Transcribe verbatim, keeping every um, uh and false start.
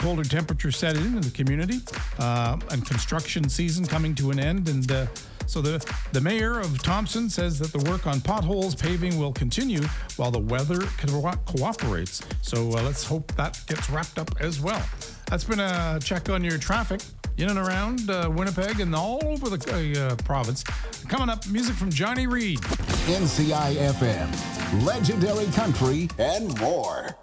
colder temperatures set in in the community, uh, and construction season coming to an end. And uh, so the, the mayor of Thompson says that the work on potholes paving will continue while the weather co- cooperates. So uh, let's hope that gets wrapped up as well. That's been a check on your traffic in and around uh, Winnipeg and all over the uh, province. Coming up, music from Johnny Reid. N C I F M, legendary country, and more.